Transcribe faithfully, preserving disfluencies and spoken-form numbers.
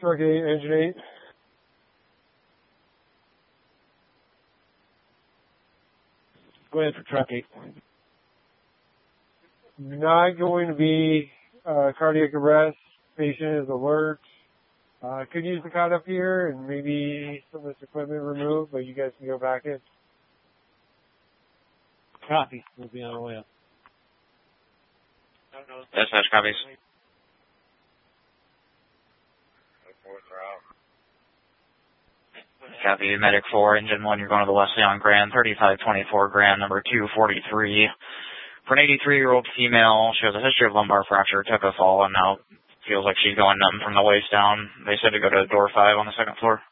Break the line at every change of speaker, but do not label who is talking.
Truck eight, engine eight.
Go ahead for truck eight.
Not going to be uh, cardiac arrest. Patient is alert. Uh, could use the cot up here and maybe some of this equipment removed, but you guys can go back in.
Copy. We'll be on our way up.
Dispatch copies. Copy, medic four, engine one, you're going to the Wesley on Grand, thirty-five twenty-four Grand, number two forty-three. For an eighty-three-year-old female, she has a history of lumbar fracture, took a fall, and now feels like she's going numb from the waist down. They said to go to door five on the second floor.